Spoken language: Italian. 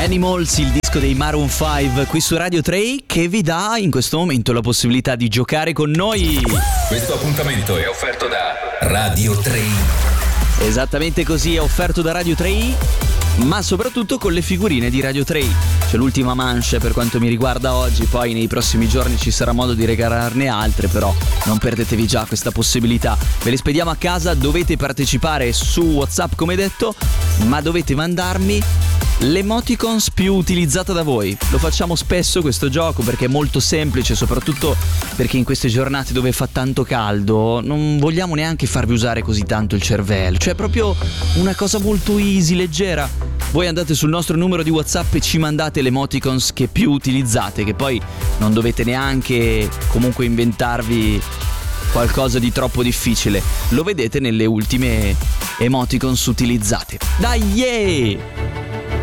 Animals, il disco dei Maroon 5 qui su Radio 3, che vi dà in questo momento la possibilità di giocare con noi. Questo appuntamento è offerto da Radio 3. Esattamente così, è offerto da Radio 3, ma soprattutto con le figurine di Radio 3. C'è l'ultima manche per quanto mi riguarda oggi, poi nei prossimi giorni ci sarà modo di regalarne altre, però non perdetevi già questa possibilità. Ve le spediamo a casa, dovete partecipare su WhatsApp come detto, ma dovete mandarmi l'emoticons più utilizzata da voi. Lo facciamo spesso questo gioco perché è molto semplice, soprattutto perché in queste giornate dove fa tanto caldo non vogliamo neanche farvi usare così tanto il cervello. Cioè è proprio una cosa molto easy, leggera. Voi andate sul nostro numero di WhatsApp e ci mandate l'emoticons che più utilizzate, che poi non dovete neanche comunque inventarvi qualcosa di troppo difficile. Lo vedete nelle ultime emoticons utilizzate. Dai, yeah!